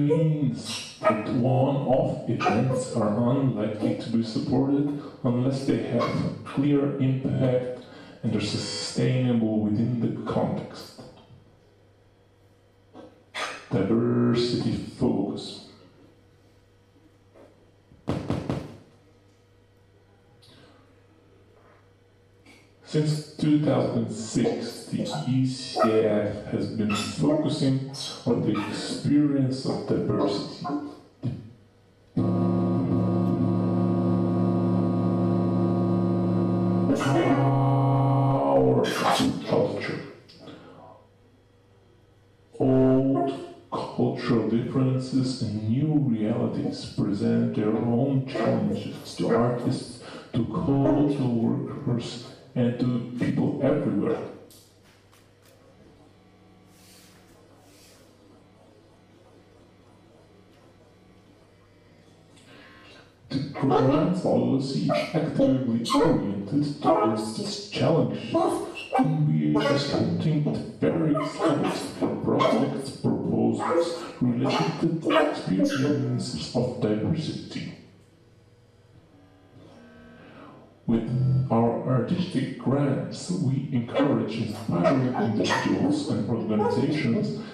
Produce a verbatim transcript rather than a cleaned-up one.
means that one-off events are unlikely to be supported unless they have clear impact and are sustainable within the context. Diversity focus. Since two thousand six, the E C F has been focusing on the experience of diversity. Our culture. Old cultural differences and new realities present their own challenges to artists, to cultural workers, and to people everywhere. The grant policy is actively oriented towards this challenge, and we are presenting at various levels for projects proposals related to experiences of diversity. With our artistic grants, we encourage inspiring individuals and organizations